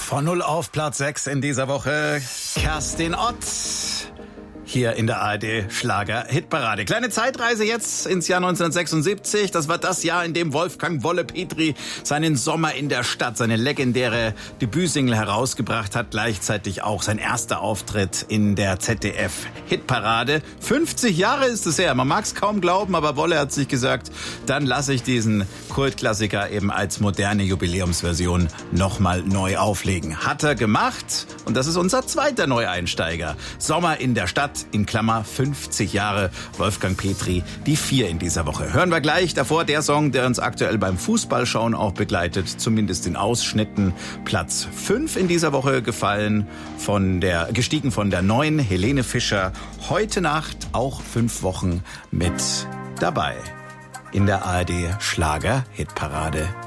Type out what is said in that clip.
Von 0 auf Platz 6 in dieser Woche Kerstin Ott. Hier in der ARD Schlager-Hitparade. Kleine Zeitreise jetzt ins Jahr 1976. Das war das Jahr, in dem Wolfgang Wolle Petri seinen Sommer in der Stadt, seine legendäre Debütsingle herausgebracht hat. Gleichzeitig auch sein erster Auftritt in der ZDF-Hitparade. 50 Jahre ist es her. Man mag es kaum glauben, aber Wolle hat sich gesagt, dann lasse ich diesen Kultklassiker eben als moderne Jubiläumsversion nochmal neu auflegen. Hat er gemacht und das ist unser zweiter Neueinsteiger. Sommer in der Stadt. In Klammer 50 Jahre Wolfgang Petri, die 4 in dieser Woche. Hören wir gleich davor der Song, der uns aktuell beim Fußballschauen auch begleitet, zumindest in Ausschnitten. Platz 5 in dieser Woche gefallen, gestiegen von der neuen Helene Fischer. Heute Nacht auch 5 Wochen mit dabei in der ARD Schlager-Hitparade.